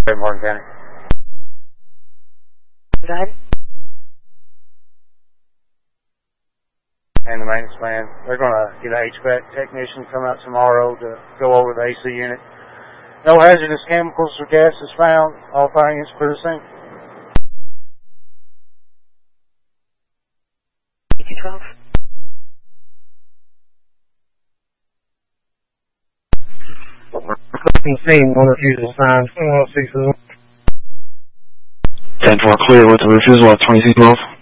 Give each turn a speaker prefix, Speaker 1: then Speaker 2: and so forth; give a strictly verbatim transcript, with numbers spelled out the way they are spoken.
Speaker 1: Morgan County.
Speaker 2: Go ahead.
Speaker 1: And the maintenance man, they're going to get an H V A C technician to come out tomorrow to go over the A C unit. No hazardous chemicals or gases found. All fire units clear the scene.
Speaker 2: eighteen twelve.
Speaker 3: Scene, one refusal sign, one six
Speaker 4: ten four clear with the refusal of twenty-six twelve.